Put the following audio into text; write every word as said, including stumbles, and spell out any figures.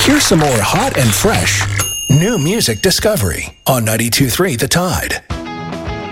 Here's some more hot and fresh new music discovery on ninety-two point three The Tide.